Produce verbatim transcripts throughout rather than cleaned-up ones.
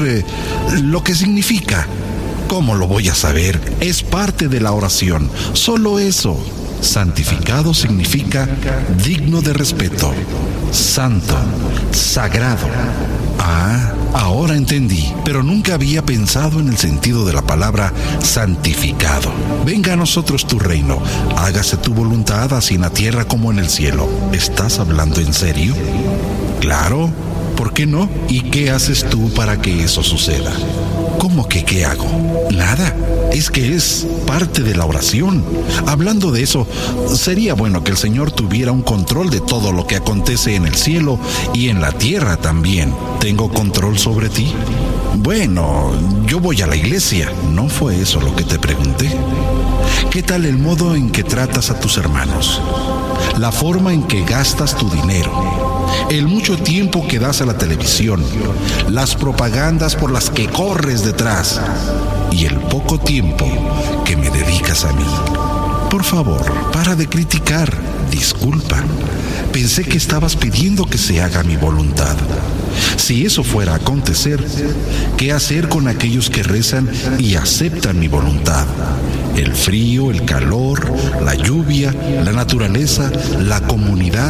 eh, lo que significa. ¿Cómo lo voy a saber? Es parte de la oración, solo eso. Santificado significa digno de respeto, santo, sagrado. Ah, ahora entendí, pero nunca había pensado en el sentido de la palabra santificado. Venga a nosotros tu reino, hágase tu voluntad así en la tierra como en el cielo. ¿Estás hablando en serio? Claro, ¿por qué no? ¿Y qué haces tú para que eso suceda? ¿Cómo que qué hago? Nada, es que es parte de la oración. Hablando de eso, sería bueno que el Señor tuviera un control de todo lo que acontece en el cielo y en la tierra también. ¿Tengo control sobre ti? Bueno, yo voy a la iglesia. ¿No fue eso lo que te pregunté? ¿Qué tal el modo en que tratas a tus hermanos? La forma en que gastas tu dinero, el mucho tiempo que das a la televisión, las propagandas por las que corres detrás y el poco tiempo que me dedicas a mí. Por favor, para de criticar. Disculpa, pensé que estabas pidiendo que se haga mi voluntad. Si eso fuera a acontecer, ¿qué hacer con aquellos que rezan y aceptan mi voluntad? El frío, el calor, la lluvia, la naturaleza, la comunidad.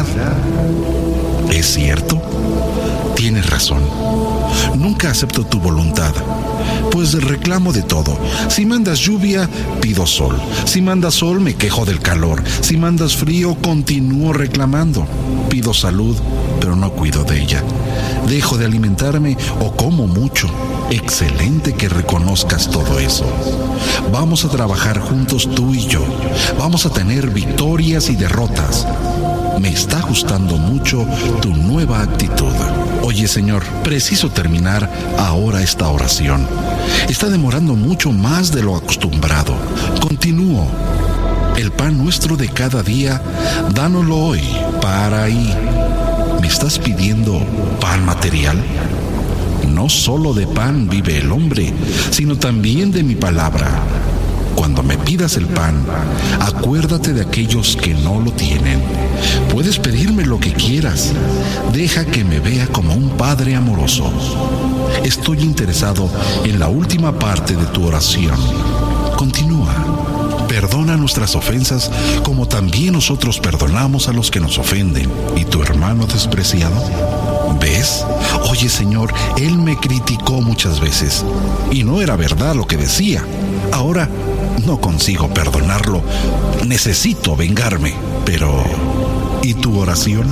¿Es cierto? Tienes razón. Nunca acepto tu voluntad, pues reclamo de todo. Si mandas lluvia, pido sol. Si mandas sol, me quejo del calor. Si mandas frío, continúo reclamando. Pido salud, pero no cuido de ella. Dejo de alimentarme o como mucho. Excelente que reconozcas todo eso. Vamos a trabajar juntos tú y yo. Vamos a tener victorias y derrotas. Me está gustando mucho tu nueva actitud. Oye, Señor, preciso terminar ahora esta oración. Está demorando mucho más de lo acostumbrado. Continúo. El pan nuestro de cada día, dánoslo hoy. Para ahí. ¿Me estás pidiendo pan material? No solo de pan vive el hombre, sino también de mi palabra. Cuando me pidas el pan, acuérdate de aquellos que no lo tienen. Puedes pedirme lo que quieras. Deja que me vea como un padre amoroso. Estoy interesado en la última parte de tu oración. Continúa. Perdona nuestras ofensas como también nosotros perdonamos a los que nos ofenden. ¿Y tu hermano despreciado? ¿Ves? Oye, Señor, él me criticó muchas veces y no era verdad lo que decía. Ahora no consigo perdonarlo. Necesito vengarme. Pero, ¿y tu oración?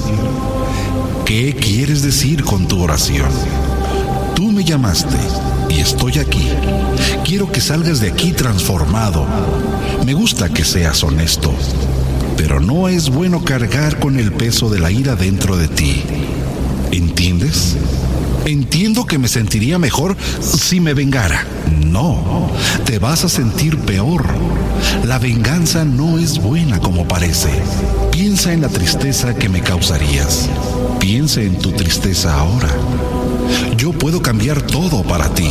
¿Qué quieres decir con tu oración? Tú me llamaste y estoy aquí. Quiero que salgas de aquí transformado. Me gusta que seas honesto, pero no es bueno cargar con el peso de la ira dentro de ti. ¿Entiendes? Entiendo que me sentiría mejor si me vengara. No, te vas a sentir peor. La venganza no es buena como parece. Piensa en la tristeza que me causarías. Piensa en tu tristeza ahora. Yo puedo cambiar todo para ti.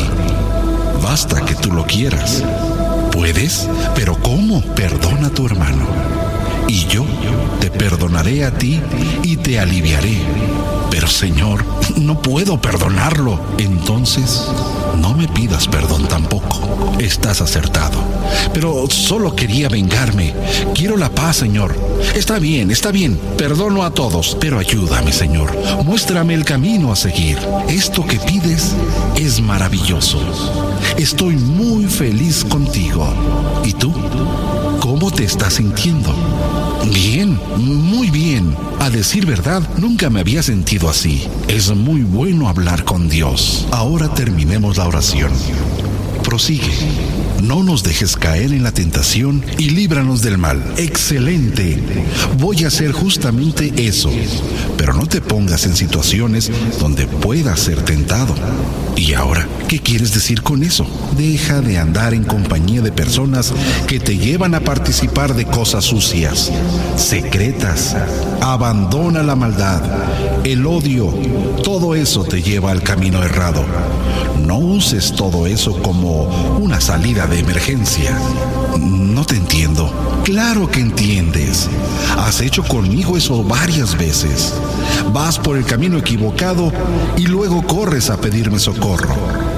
Basta que tú lo quieras. ¿Puedes? ¿Pero cómo? Perdona a tu hermano. Y yo te perdonaré a ti y te aliviaré. Pero, Señor, no puedo perdonarlo. Entonces, no me pidas perdón tampoco. Estás acertado. Pero solo quería vengarme. Quiero la paz, Señor. Está bien, está bien. Perdono a todos. Pero ayúdame, Señor. Muéstrame el camino a seguir. Esto que pides es maravilloso. Estoy muy feliz contigo. ¿Y tú? ¿Cómo te estás sintiendo? Bien, muy bien. A decir verdad, nunca me había sentido así. Es muy bueno hablar con Dios. Ahora terminemos la oración. Prosigue. No nos dejes caer en la tentación y líbranos del mal. Excelente. Voy a hacer justamente eso. Pero no te pongas en situaciones donde puedas ser tentado. ¿Y ahora qué quieres decir con eso? Deja de andar en compañía de personas que te llevan a participar de cosas sucias, secretas. Abandona la maldad, el odio. Todo eso te lleva al camino errado. No uses todo eso como una salida de emergencia. No te entiendo. Claro que entiendes. Has hecho conmigo eso varias veces. Vas por el camino equivocado y luego corres a pedirme socorro.